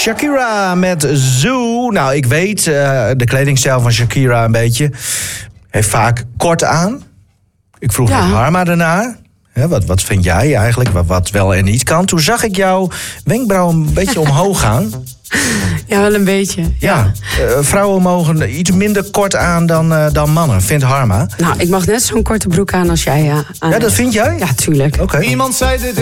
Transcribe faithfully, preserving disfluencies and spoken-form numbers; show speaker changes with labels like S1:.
S1: Shakira met Zoo. Nou, ik weet, uh, de kledingstijl van Shakira een beetje. Heeft vaak kort aan. Ik vroeg
S2: Ja.
S1: net Harma daarna. Ja, wat, wat vind jij eigenlijk, wat, wat wel en niet kan? Toen zag ik jouw wenkbrauw een beetje omhoog gaan.
S2: Ja, wel een beetje. Ja.
S1: Ja, uh, vrouwen mogen iets minder kort aan dan, uh, dan mannen, vindt Harma.
S2: Nou, ik mag net zo'n korte broek aan als jij. Ja, aan
S1: Ja, dat vind jij?
S2: Ja, tuurlijk.
S1: Oké.
S3: Iemand zei dit